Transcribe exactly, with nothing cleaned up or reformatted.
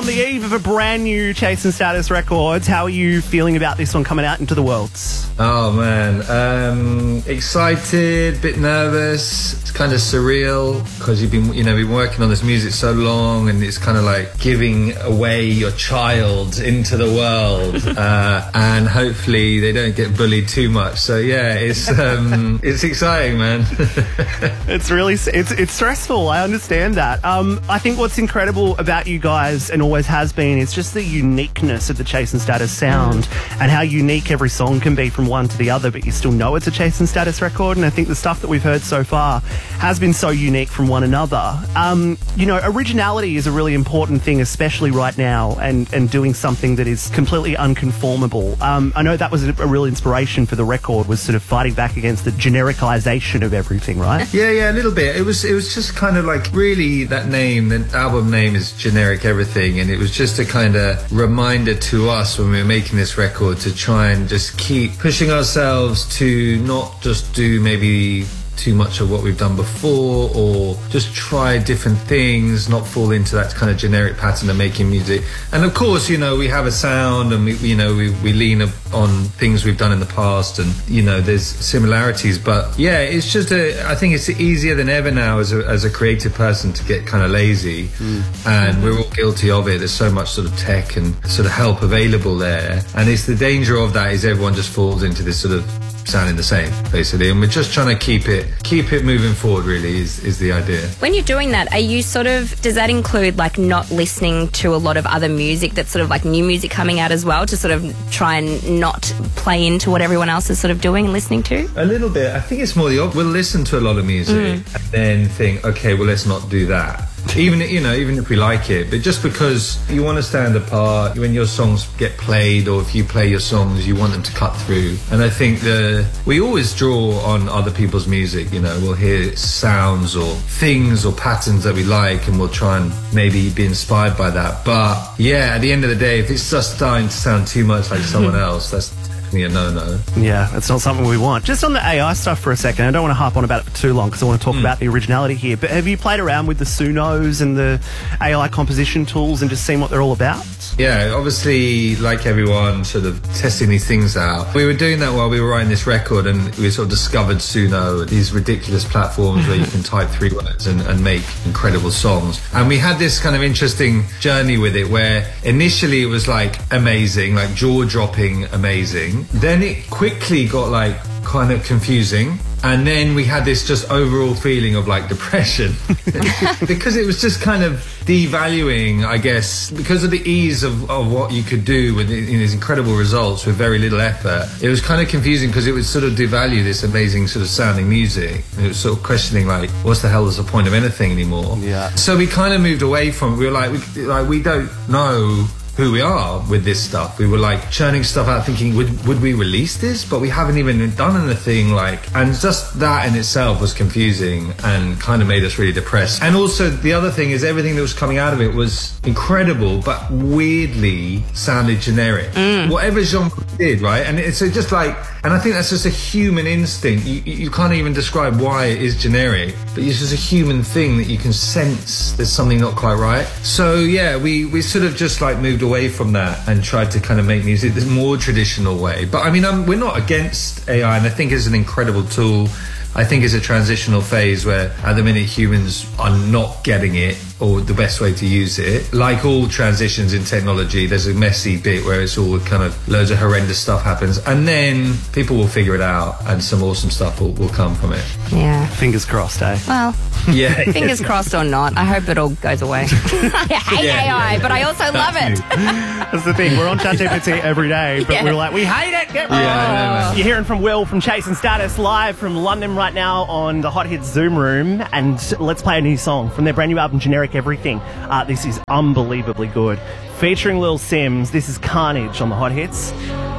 on the eve of a brand new Chasing Status Records. How are you feeling about this one coming out into the world? Oh man, um, excited, bit nervous. It's kind of surreal because you've been, you know, been working on this music so long, and it's kind of like giving away your child into the world, uh, and hopefully they don't get bullied too much. So yeah, it's um, it's exciting, man. It's really it's it's stressful. I understand that. Um, I think what's incredible about you guys, and always has been, is just the uniqueness of the Chasing Status sound, and how unique every song can be from one to the other, but you still know it's a Chasing Status record. And I think the stuff that we've heard so far has been so unique from one another. Um, you know, originality is a really important thing, especially right now, and, and doing something that is completely unconformable. Um, I know that was a, a real inspiration for the record, was sort of fighting back against the genericalization of everything, right? Yeah, yeah, a little bit. It was, it was just kind of like, really, that name, the album name is Generic Everything, and it was just a kind of reminder to us when we were making this record to try and just keep pushing ourselves to not just do maybe too much of what we've done before, or just try different things, not fall into that kind of generic pattern of making music. And of course, you know, we have a sound, and we, you know, we, we lean on things we've done in the past, and you know, there's similarities. But yeah, it's just a, I think it's easier than ever now as a, as a creative person to get kind of lazy, mm. and we're all guilty of it. There's so much sort of tech and sort of help available there, and it's the danger of that is everyone just falls into this sort of sounding the same, basically, and we're just trying to keep it keep it moving forward, really, is, is the idea. When you're doing that, are you sort of, does that include like not listening to a lot of other music that's sort of like new music coming out as well, to sort of try and not play into what everyone else is sort of doing and listening to? A little bit. I think it's more the op- we'll listen to a lot of music mm. and then think, okay, well, let's not do that. Even, you know, even if we like it, but just because you want to stand apart, when your songs get played, or if you play your songs, you want them to cut through. And I think the we always draw on other people's music. You know, we'll hear sounds or things or patterns that we like, and we'll try and maybe be inspired by that. But yeah, at the end of the day, if it's just starting to sound too much like someone else, that's a no-no. Yeah, it's not something we want. Just on the A I stuff for a second, I don't want to harp on about it for too long because I want to talk mm. about the originality here, but have you played around with the Sunos and the A I composition tools and just seen what they're all about? Yeah, obviously, like everyone, sort of testing these things out. We were doing that while we were writing this record, and we sort of discovered Suno, these ridiculous platforms where you can type three words and, and make incredible songs. And we had this kind of interesting journey with it, where initially it was like amazing, like jaw-dropping amazing. Then it quickly got like kind of confusing, and then we had this just overall feeling of like depression because it was just kind of devaluing, I guess, because of the ease of, of what you could do with you know, these incredible results with very little effort. It was kind of confusing because it would sort of devalue this amazing sort of sounding music. It was sort of questioning like, what's the hell is the point of anything anymore? Yeah. So we kind of moved away from it. We were like, we, like we don't know who we are with this stuff. We were like churning stuff out, thinking, would would we release this? But we haven't even done anything, like, and just that in itself was confusing and kind of made us really depressed. And also the other thing is everything that was coming out of it was incredible, but weirdly sounded generic. Mm. Whatever genre we did, right? And it's just like, and I think that's just a human instinct. You, you can't even describe why it is generic, but it's just a human thing that you can sense there's something not quite right. So yeah, we, we sort of just like moved away from that and tried to kind of make music this more traditional way. But I mean, I'm, we're not against A I, and I think it's an incredible tool. I think it's a transitional phase where at the minute humans are not getting it, or the best way to use it. Like all transitions in technology, there's a messy bit where it's all kind of loads of horrendous stuff happens, and then people will figure it out and some awesome stuff will, will come from it. Yeah. Fingers crossed, eh? Well, yeah. Fingers crossed or not, I hope it all goes away. I hate yeah, A I, yeah, but I also love it. That's the thing, we're on ChatGPT every day, but yeah. we're like, we hate it, get rid yeah, of it. You're hearing from Will from Chasing Status live from London right now on the Hot Hits Zoom Room, and let's play a new song from their brand new album, Generic Everything. Uh, this is unbelievably good. Featuring Lil Sims, this is Carnage on the Hot Hits.